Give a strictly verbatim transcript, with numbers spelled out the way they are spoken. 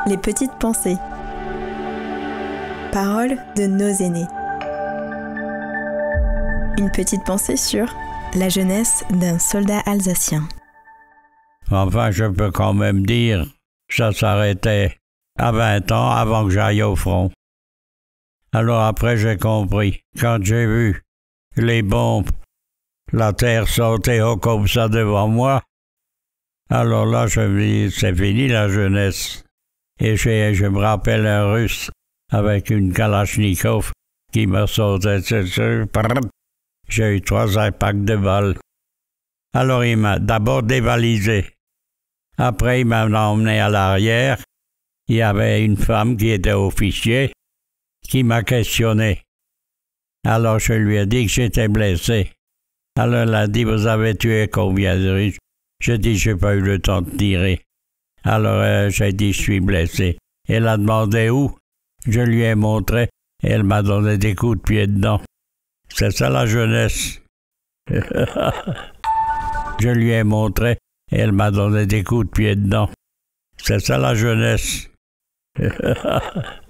Les petites pensées. Paroles de nos aînés. Une petite pensée sur la jeunesse d'un soldat alsacien. Enfin, je peux quand même dire, ça s'arrêtait à vingt ans avant que j'aille au front. Alors après, j'ai compris. Quand j'ai vu les bombes, la terre sauter haut comme ça devant moi, alors là, je me dis, c'est fini la jeunesse. Et je, je me rappelle un Russe avec une Kalachnikov qui m'a sauté dessus. J'ai eu trois impacts de balles. Alors il m'a d'abord dévalisé. Après, il m'a emmené à l'arrière. Il y avait une femme qui était officier qui m'a questionné. Alors je lui ai dit que j'étais blessé. Alors elle a dit, vous avez tué combien de Russes? J'ai dit, j'ai pas eu le temps de tirer. Alors euh, j'ai dit, je suis blessé. Elle a demandé où? Je lui ai montré et elle m'a donné des coups de pied dedans. C'est ça la jeunesse. Je lui ai montré et elle m'a donné des coups de pied dedans. C'est ça la jeunesse.